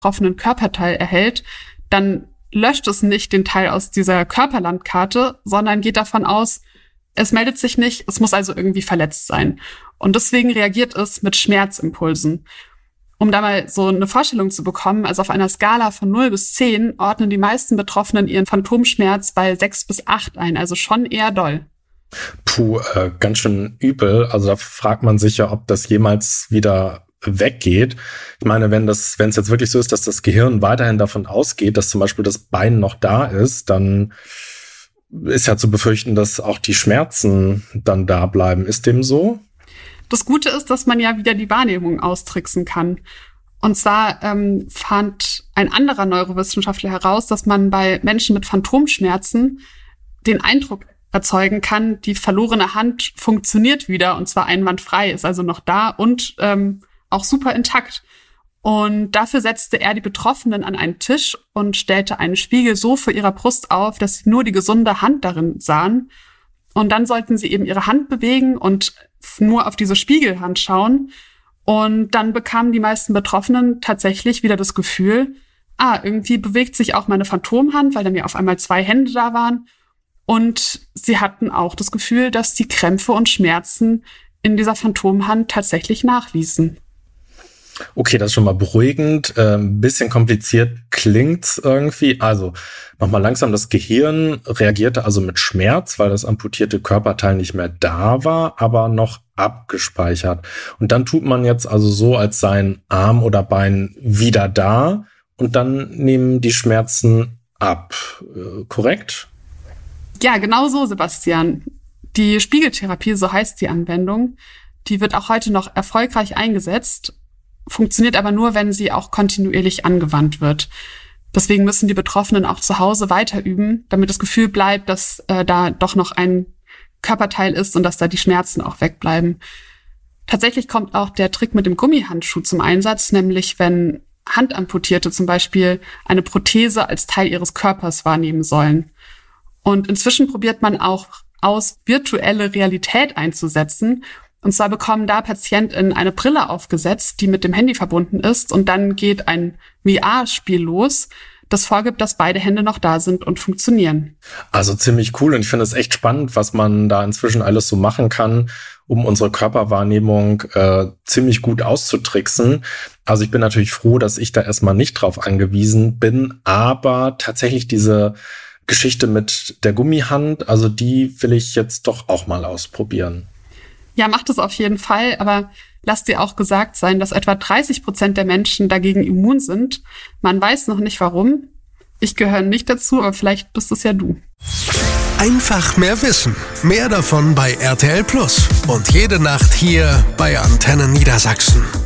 betroffenen Körperteil erhält, dann löscht es nicht den Teil aus dieser Körperlandkarte, sondern geht davon aus, es meldet sich nicht, es muss also irgendwie verletzt sein. Und deswegen reagiert es mit Schmerzimpulsen. Um da mal so eine Vorstellung zu bekommen, also auf einer Skala von 0 bis 10 ordnen die meisten Betroffenen ihren Phantomschmerz bei 6 bis 8 ein, also schon eher doll. Ganz schön übel. Also da fragt man sich ja, ob das jemals wieder weggeht. Ich meine, wenn es jetzt wirklich so ist, dass das Gehirn weiterhin davon ausgeht, dass zum Beispiel das Bein noch da ist, dann ist ja zu befürchten, dass auch die Schmerzen dann da bleiben. Ist dem so? Das Gute ist, dass man ja wieder die Wahrnehmung austricksen kann. Und zwar fand ein anderer Neurowissenschaftler heraus, dass man bei Menschen mit Phantomschmerzen den Eindruck erzeugen kann, die verlorene Hand funktioniert wieder und zwar einwandfrei, ist also noch da und auch super intakt. Und dafür setzte er die Betroffenen an einen Tisch und stellte einen Spiegel so vor ihrer Brust auf, dass sie nur die gesunde Hand darin sahen. Und dann sollten sie eben ihre Hand bewegen und nur auf diese Spiegelhand schauen. Und dann bekamen die meisten Betroffenen tatsächlich wieder das Gefühl, irgendwie bewegt sich auch meine Phantomhand, weil dann ja auf einmal 2 Hände da waren. Und sie hatten auch das Gefühl, dass die Krämpfe und Schmerzen in dieser Phantomhand tatsächlich nachließen. Okay, das ist schon mal beruhigend. Ein bisschen kompliziert klingt's irgendwie. Also nochmal langsam, das Gehirn reagierte also mit Schmerz, weil das amputierte Körperteil nicht mehr da war, aber noch abgespeichert. Und dann tut man jetzt also so, als seien Arm oder Bein wieder da und dann nehmen die Schmerzen ab. Korrekt? Ja, genau so, Sebastian. Die Spiegeltherapie, so heißt die Anwendung, die wird auch heute noch erfolgreich eingesetzt, funktioniert aber nur, wenn sie auch kontinuierlich angewandt wird. Deswegen müssen die Betroffenen auch zu Hause weiter üben, damit das Gefühl bleibt, dass da doch noch ein Körperteil ist und dass da die Schmerzen auch wegbleiben. Tatsächlich kommt auch der Trick mit dem Gummihandschuh zum Einsatz, nämlich wenn Handamputierte zum Beispiel eine Prothese als Teil ihres Körpers wahrnehmen sollen. Und inzwischen probiert man auch aus, virtuelle Realität einzusetzen. Und zwar bekommen da PatientInnen eine Brille aufgesetzt, die mit dem Handy verbunden ist. Und dann geht ein VR-Spiel los, das vorgibt, dass beide Hände noch da sind und funktionieren. Also ziemlich cool. Und ich finde es echt spannend, was man da inzwischen alles so machen kann, um unsere Körperwahrnehmung ziemlich gut auszutricksen. Also ich bin natürlich froh, dass ich da erstmal nicht drauf angewiesen bin. Aber tatsächlich diese Geschichte mit der Gummihand, also die will ich jetzt doch auch mal ausprobieren. Ja, macht es auf jeden Fall, aber lass dir auch gesagt sein, dass etwa 30% der Menschen dagegen immun sind. Man weiß noch nicht warum. Ich gehöre nicht dazu, aber vielleicht bist es ja du. Einfach mehr wissen. Mehr davon bei RTL Plus. Und jede Nacht hier bei Antenne Niedersachsen.